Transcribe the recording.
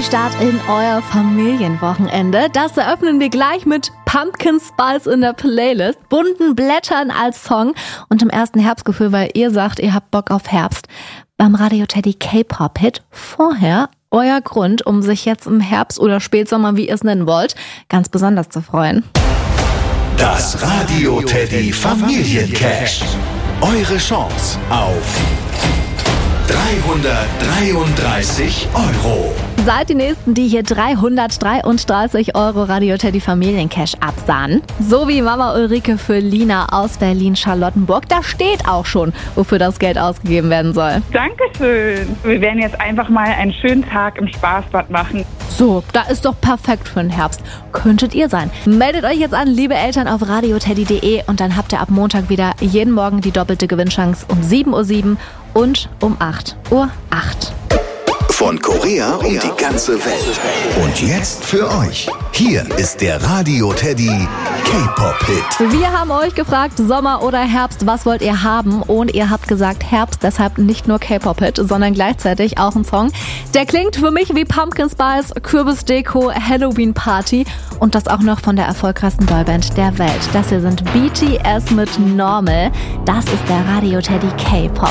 Start in euer Familienwochenende. Das eröffnen wir gleich mit Pumpkin Spice in der Playlist, bunten Blättern als Song und im ersten Herbstgefühl, weil ihr sagt, ihr habt Bock auf Herbst. Beim Radio Teddy K-Pop-Hit vorher euer Grund, um sich jetzt im Herbst oder Spätsommer, wie ihr es nennen wollt, ganz besonders zu freuen. Das Radio Teddy Familiencash. Eure Chance auf 333 €. Seid die Nächsten, die hier 333 € Radio Teddy Familiencash absahnen. So wie Mama Ulrike für Lina aus Berlin-Charlottenburg. Da steht auch schon, wofür das Geld ausgegeben werden soll. Dankeschön. Wir werden jetzt einfach mal einen schönen Tag im Spaßbad machen. So, da ist doch perfekt für den Herbst. Könntet ihr sein. Meldet euch jetzt an, liebe Eltern, auf radioteddy.de und dann habt ihr ab Montag wieder jeden Morgen die doppelte Gewinnchance um 7:07 Uhr und um 8:08 Uhr. Von Korea um die ganze Welt. Und jetzt für euch. Hier ist der Radio Teddy K-Pop-Hit. Wir haben euch gefragt, Sommer oder Herbst, was wollt ihr haben? Und ihr habt gesagt Herbst, deshalb nicht nur K-Pop-Hit, sondern gleichzeitig auch ein Song. Der klingt für mich wie Pumpkin Spice, Kürbisdeko, Halloween-Party und das auch noch von der erfolgreichsten Boyband der Welt. Das hier sind BTS mit Normal. Das ist der Radio Teddy K-Pop.